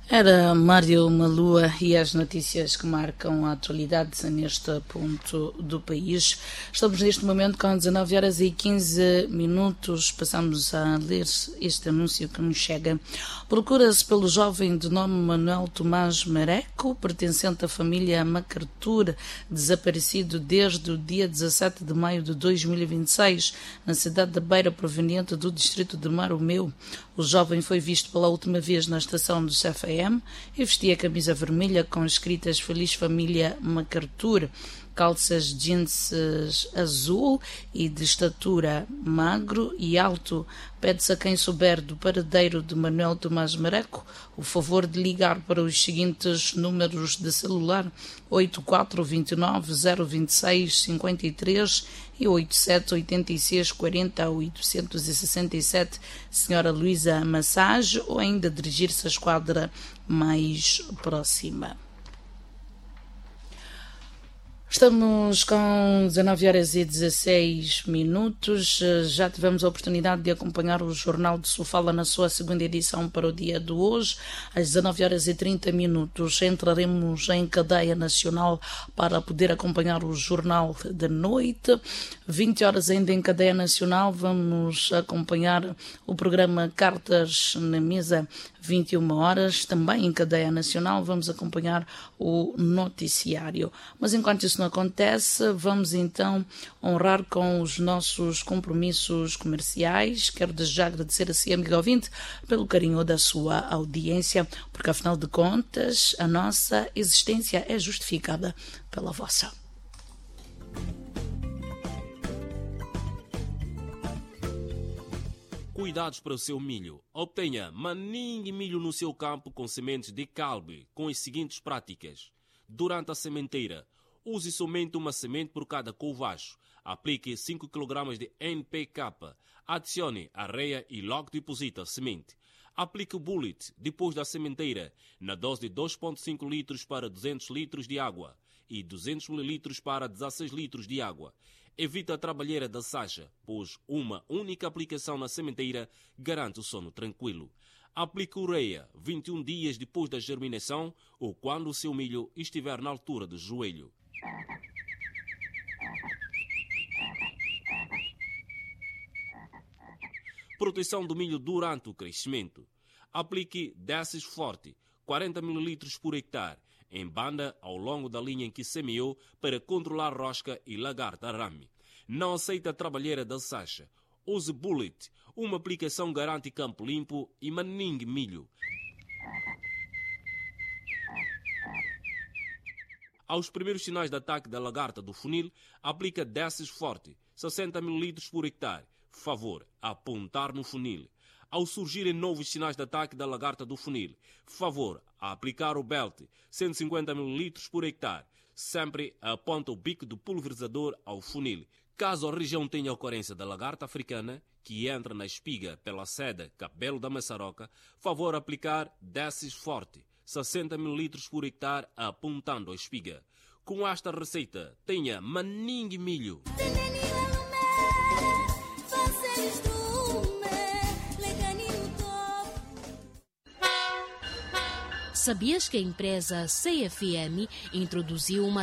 Era Mário Malua e as notícias que marcam a atualidade neste ponto do país. Estamos neste momento com 19 horas e 15 minutos. Passamos a ler este anúncio que nos chega. Procura-se pelo jovem de nome Manuel Tomás Mareco, pertencente à família MacArthur, desaparecido desde o dia 17 de maio de 2026, na cidade da Beira, proveniente do distrito de Maromeu. O jovem foi visto pela última vez na estação do CFM e vestia camisa vermelha com escritas Feliz Família MacArthur, calças jeans azul e de estatura magro e alto. Pede-se a quem souber do paradeiro de Manuel Tomás Mareco o favor de ligar para os seguintes números de celular: 8429 026 53 e 8786 40 867, Senhora Luísa Massage, ou ainda dirigir-se à esquadra mais próxima. Estamos com 19 horas e 16 minutos. Já tivemos a oportunidade de acompanhar o Jornal de Sofala na sua segunda edição para o dia de hoje. Às 19 horas e 30 minutos entraremos em cadeia nacional para poder acompanhar o Jornal de Noite. 20 horas ainda em cadeia nacional vamos acompanhar o programa Cartas na Mesa. 21 horas, também em cadeia nacional, vamos acompanhar o noticiário. Mas enquanto isso não acontece, vamos então honrar com os nossos compromissos comerciais. Quero desde já agradecer a si, amigo ouvinte, pelo carinho da sua audiência, porque afinal de contas, a nossa existência é justificada pela vossa. Cuidados para o seu milho. Obtenha maningue milho no seu campo com sementes de calbe com as seguintes práticas. Durante a sementeira, use somente uma semente por cada couvacho. Aplique 5 kg de NPK. Adicione areia e logo deposite a semente. Aplique o bullet depois da sementeira, na dose de 2,5 litros para 200 litros de água e 200 ml para 16 litros de água. Evita a trabalheira da sacha, pois uma única aplicação na sementeira garante o sono tranquilo. Aplique ureia 21 dias depois da germinação ou quando o seu milho estiver na altura do joelho. Proteção do milho durante o crescimento. Aplique Desses Forte, 40 ml por hectare, em banda ao longo da linha em que semeou para controlar rosca e lagarta arame. Não aceita a trabalheira da sacha. Use Bullet, uma aplicação garante campo limpo e maningue milho. Aos primeiros sinais de ataque da lagarta do funil, aplica Desses Forte, 60 ml por hectare. Favor, apontar no funil. Ao surgirem novos sinais de ataque da lagarta do funil, favor, a aplicar o Belt, 150 ml por hectare. Sempre aponta o bico do pulverizador ao funil. Caso a região tenha ocorrência da lagarta africana, que entra na espiga pela seda cabelo da maçaroca, favor aplicar Desses Forte, 60 ml por hectare apontando a espiga. Com esta receita, tenha maningue milho. Sabias que a empresa CFM introduziu uma